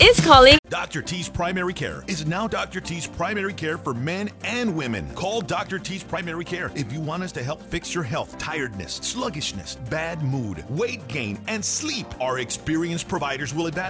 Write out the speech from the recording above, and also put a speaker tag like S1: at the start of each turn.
S1: is calling.
S2: Dr. T's Primary Care is now Dr. T's Primary Care for men and women. Call Dr. T's Primary Care if you want us to help fix your health, tiredness, sluggishness, bad mood, weight gain, and sleep. Our experienced providers will advise